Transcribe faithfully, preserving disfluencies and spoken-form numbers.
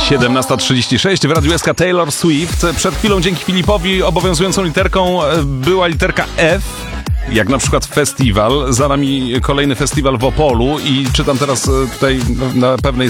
siedemnasta trzydzieści sześć w Radiu S K Taylor Swift. Przed chwilą dzięki Filipowi obowiązującą literką była literka F, jak na przykład festiwal. Za nami kolejny festiwal w Opolu i czytam teraz tutaj na pewnej